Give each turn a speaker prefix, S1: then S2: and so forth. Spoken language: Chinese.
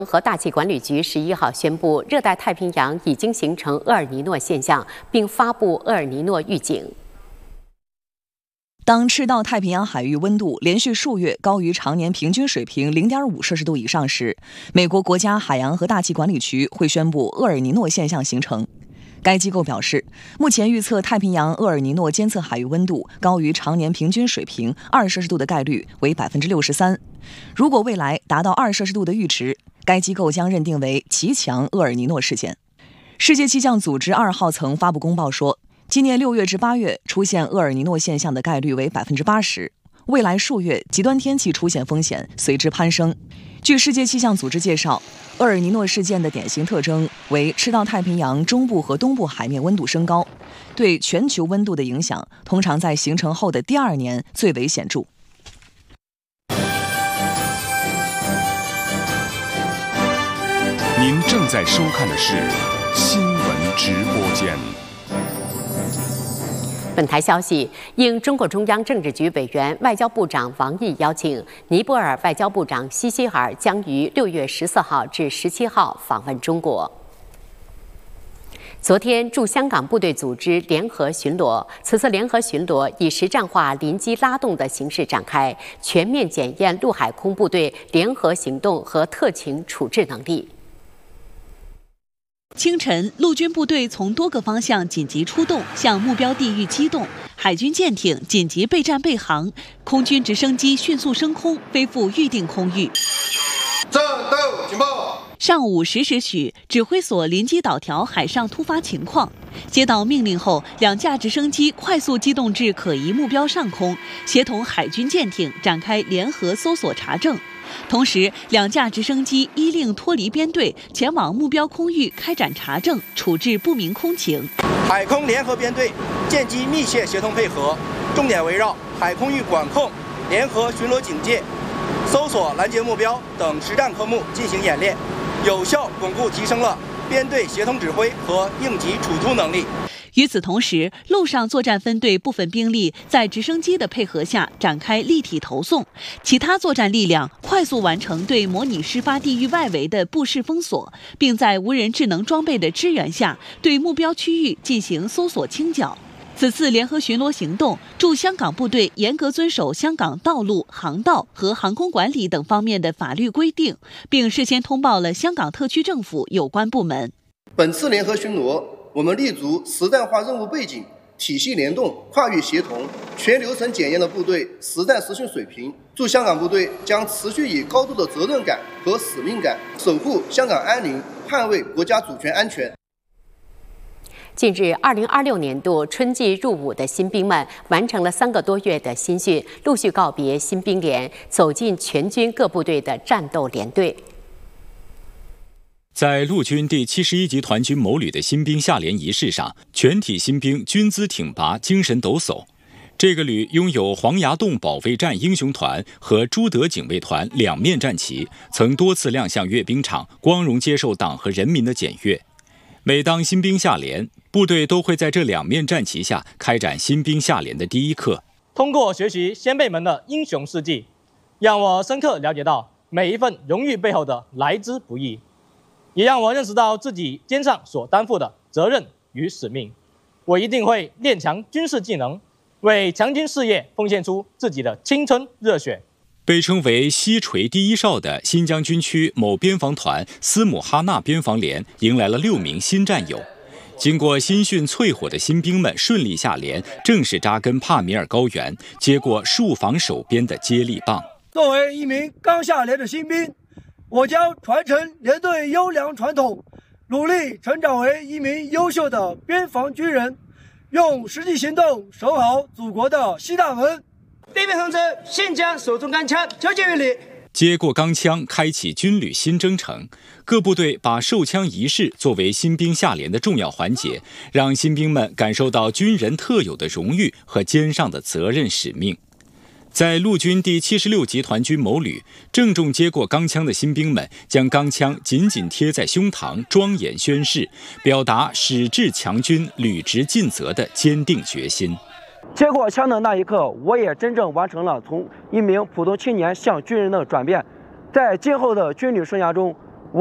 S1: 和大气管理局11号宣布，热带太平洋已经形成厄尔尼诺现象，并发布厄尔尼诺预警。
S2: 当赤道太平洋海域温度连续数月高于常年平均水平0.5摄氏度以上时，美国国家海洋和大气管理局会宣布厄尔尼诺现象形成。该机构表示，目前预测太平洋厄尔尼诺监测海域温度高于常年平均水平2摄氏度的概率为63%。如果未来达到2摄氏度的阈值，该机构将认定为极强厄尔尼诺事件。世界气象组织2号曾发布公报说，今年6月至8月出现厄尔尼诺现象的概率为80%，未来数月极端天气出现风险随之攀升。据世界气象组织介绍，厄尔尼诺事件的典型特征为赤道太平洋中部和东部海面温度升高，对全球温度的影响通常在形成后的第2年最为显著。
S3: 您正在收看的是新闻直播间。
S1: 本台消息，应中共中央政治局委员、外交部长王毅邀请，尼泊尔外交部长西希尔将于6月14号至17号访问中国。昨天，驻香港部队组织联合巡逻，此次联合巡逻以实战化临机拉动的形式展开，全面检验陆海空部队联合行动和特情处置能力。
S4: 清晨，陆军部队从多个方向紧急出动，向目标地域机动。海军舰艇紧急备战备航，空军直升机迅速升空，飞赴预定空域。
S5: 战斗警报。
S4: 上午10时许，指挥所临机导调海上突发情况。接到命令后，2架直升机快速机动至可疑目标上空，协同海军舰艇展开联合搜索查证。同时，2架直升机依令脱离编队，前往目标空域开展查证，处置不明空情。
S6: 海空联合编队舰机密切协同配合，重点围绕海空域管控、联合巡逻警戒、搜索拦截目标等实战科目进行演练，有效巩固提升了编队协同指挥和应急处突能力。
S4: 与此同时，陆上作战分队部分兵力在直升机的配合下展开立体投送，其他作战力量快速完成对模拟事发地域外围的布势封锁，并在无人智能装备的支援下对目标区域进行搜索清剿。此次联合巡逻行动，驻香港部队严格遵守香港道路、航道和航空管理等方面的法律规定，并事先通报了香港特区政府有关部门。
S5: 本次联合巡逻，我们立足实战化任务背景、体系联动、跨域协同，全流程检验了部队实战实训水平。驻香港部队将持续以高度的责任感和使命感，守护香港安宁，捍卫国家主权安全。
S1: 近日，2026年度春季入伍的新兵们完成了3个多月的新训，陆续告别新兵连，走进全军各部队的战斗连队。
S7: 在陆军第71集团军某旅的新兵下连仪式上，全体新兵军姿挺拔，精神抖擞。这个旅拥有黄崖洞保卫战英雄团和朱德警卫团2面战旗，曾多次亮相阅兵场，光荣接受党和人民的检阅。每当新兵下连，部队都会在这2面战旗下开展新兵下连的第一课。
S8: 通过学习先辈们的英雄事迹，让我深刻了解到每一份荣誉背后的来之不易，也让我认识到自己肩上所担负的责任与使命。我一定会练强军事技能，为强军事业奉献出自己的青春热血。
S7: 被称为西陲第一哨的新疆军区某边防团斯姆哈纳边防连迎来了6名新战友。经过新训淬火的新兵们顺利下连，正式扎根帕米尔高原，接过戍防守边的接力棒。
S9: 作为一名刚下连的新兵，我将传承连队优良传统，努力成长为一名优秀的边防军人，用实际行动守好祖国的西大门。
S10: 地面同志现将手中钢枪交接于你。
S7: 接过钢枪，开启军旅新征程。各部队把授枪仪式作为新兵下连的重要环节，让新兵们感受到军人特有的荣誉和肩上的责任使命。在陆军第76集团军某旅，郑重接过钢枪的新兵们将钢枪紧紧贴在胸膛，庄严宣誓，表达矢志强军、履职尽责的坚定决心。
S9: 接过枪的那一刻，我也真正完成了从一名普通青年向军人的转变。在今后的军旅生涯中，